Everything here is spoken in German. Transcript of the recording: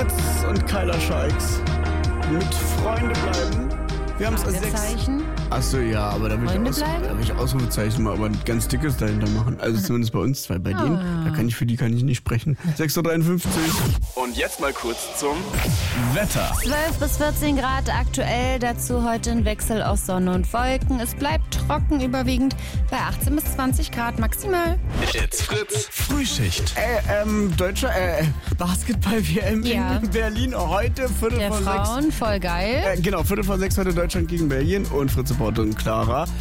Fritz und Kyla Scheiks mit Freunde bleiben. Wir haben es als 6. Achso, ja, aber da will ich Ausrufezeichen mal, aber ein ganz dickes dahinter machen. Also zumindest bei uns zwei. Bei denen, für die kann ich nicht sprechen. 6.53 Uhr. Und jetzt mal kurz zum Wetter. 12 bis 14 Grad aktuell, dazu heute ein Wechsel aus Sonne und Wolken. Es bleibt trocken überwiegend bei 18 bis 20 Grad maximal. It's Fritz Frühschicht. Deutscher Basketball-WM in Berlin heute, Viertel Der vor Frauen, 6. voll geil. Genau, Viertel vor 6 heute Deutschland gegen Belgien und Fritz-Reporterin Clara